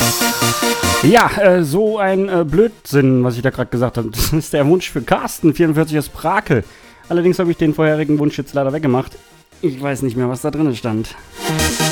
Ja, so ein Blödsinn, was ich da gerade gesagt habe. Das ist der Wunsch für Carsten, 44 aus Brakel. Allerdings habe ich den vorherigen Wunsch jetzt leider weggemacht. Ich weiß nicht mehr, was da drin stand.